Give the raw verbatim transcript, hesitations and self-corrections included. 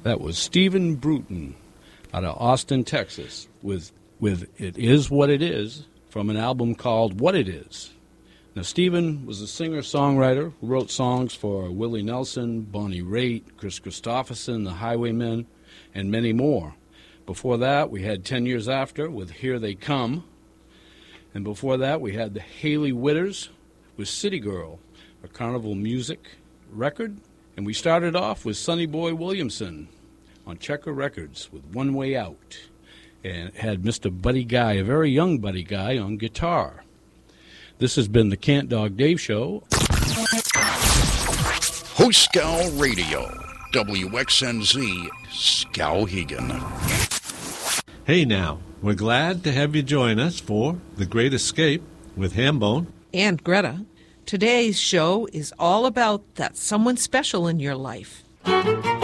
That was Stephen Bruton out of Austin, Texas, with with It Is What It Is from an album called What It Is. Now, Stephen was a singer-songwriter who wrote songs for Willie Nelson, Bonnie Raitt, Chris Christopherson, The Highwaymen, and many more. Before that, we had Ten Years After with Here They Come. And before that, we had the Haley Witters with City Girl, a Carnival Music record. And we started off with Sonny Boy Williamson on Checker Records with One Way Out. And it had Mister Buddy Guy, a very young Buddy Guy, on guitar. This has been the Cant Dog Dave Show. Hooskow Radio, W X N Z, Skowhegan. Hey now, we're glad to have you join us for The Great Escape with Hambone and Greta. Today's show is all about that someone special in your life.